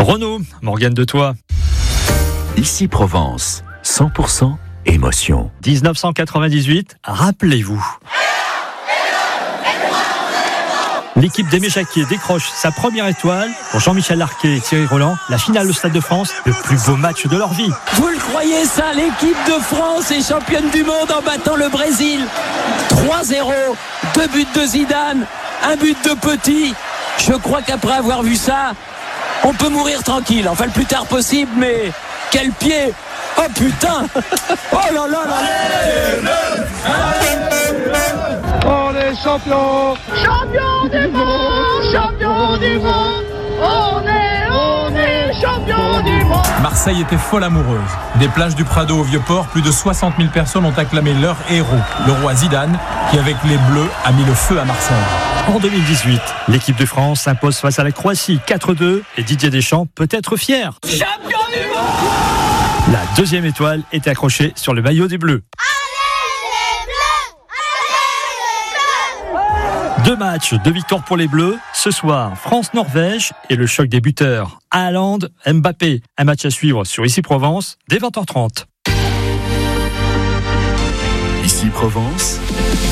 Renaud, Morgane de Toit. Ici Provence, 100% émotion. 1998, rappelez-vous. L'équipe d'Aimé Jacquet décroche sa première étoile pour Jean-Michel Larquet et Thierry Roland. La finale au Stade de France, le plus beau match de leur vie. Vous le croyez ça, l'équipe de France est championne du monde en battant le Brésil. 3-0, 2 buts de Zidane, 1 but de Petit. Je crois qu'après avoir vu ça, on peut mourir tranquille. Enfin, le plus tard possible, mais quel pied! Oh putain! Oh là là là! On est champion! Champion du monde! Champion du monde! On est champion du monde! Marseille était folle amoureuse. Des plages du Prado au Vieux-Port, plus de 60 000 personnes ont acclamé leur héros, le roi Zidane, qui avec les Bleus a mis le feu à Marseille. En 2018, l'équipe de France s'impose face à la Croatie 4-2 et Didier Deschamps peut être fier. Champion du monde! La deuxième étoile est accrochée sur le maillot des Bleus. Deux matchs, 2 victoires pour les Bleus. Ce soir, France-Norvège et le choc des buteurs. Haaland, Mbappé. Un match à suivre sur Ici Provence dès 20h30. Ici Provence.